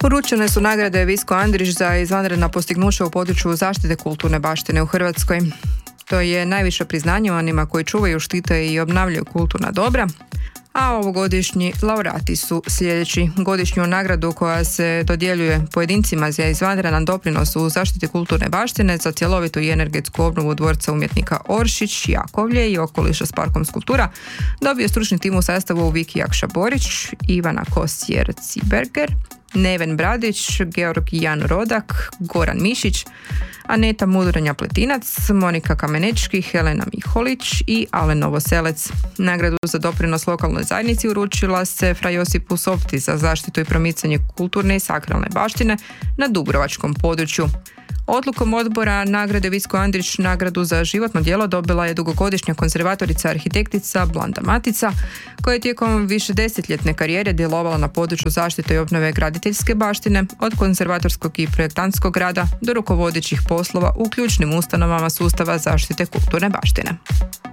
Uručene su nagrade Visko Andrić za izvanredna postignuća u području zaštite kulturne baštine u Hrvatskoj. To je najviše priznanje onima koji čuvaju, štite i obnavljaju kulturna dobra, a ovogodišnji laureati su sljedeći. Godišnju nagradu koja se dodjeljuje pojedincima za izvanredan doprinos u zaštiti kulturne baštine za cjelovitu i energetsku obnovu dvorca umjetnika Oršić, Jakovlje i okoliša s parkom skulptura dobio stručni tim u sastavu Viki Jakša Borić, Ivana Kosjer-Ciberger, Neven Bradić, Georg Jan Rodak, Goran Mišić, Aneta Mudranja-Pletinac, Monika Kamenečki, Helena Miholić i Alen Novoselec. Nagradu za doprinos lokalnoj zajednici uručila se Fra Josipu Sopti za zaštitu i promicanje kulturne i sakralne baštine na dubrovačkom području. Odlukom odbora nagrade Visko Andrić nagradu za životno djelo dobila je dugogodišnja konzervatorica arhitektica Blanda Matica, koja je tijekom višedesetljetne karijere djelovala na području zaštite i obnove graditeljske baštine, od konzervatorskog i projektantskog rada do rukovodećih poslova u ključnim ustanovama sustava zaštite kulturne baštine.